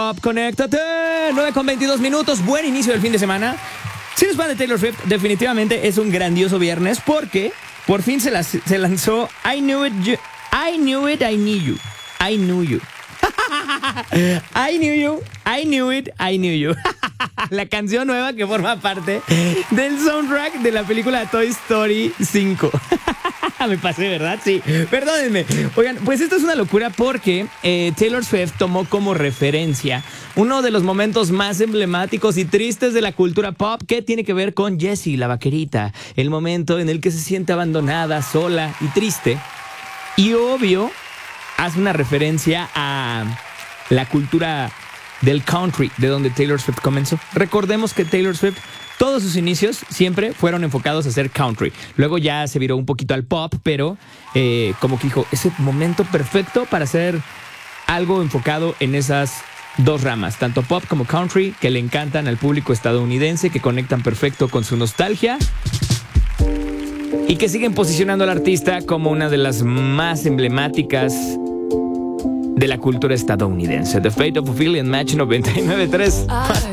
Pop, conéctate. 9:22. Buen inicio del fin de semana. Si eres fan de Taylor Swift, definitivamente es un grandioso viernes porque por fin se lanzó I Knew It, I Knew It, I Knew You. I Knew You. I Knew You, I Knew It, I Knew You. La canción nueva que forma parte del soundtrack de la película Toy Story 5. Me pasé, ¿verdad? Sí, perdónenme. Oigan, pues esto es una locura porque Taylor Swift tomó como referencia uno de los momentos más emblemáticos y tristes de la cultura pop que tiene que ver con Jessie, la vaquerita. El momento en el que se siente abandonada, sola y triste. Y obvio, hace una referencia a la cultura del country, de donde Taylor Swift comenzó. Recordemos que Taylor Swift, todos sus inicios siempre fueron enfocados a hacer country. Luego ya se viró un poquito al pop, pero como que dijo, ese momento perfecto para hacer algo enfocado en esas dos ramas, tanto pop como country, que le encantan al público estadounidense, que conectan perfecto con su nostalgia y que siguen posicionando al artista como una de las más emblemáticas de la cultura estadounidense. The Fate of Ophelia en Match 99.3.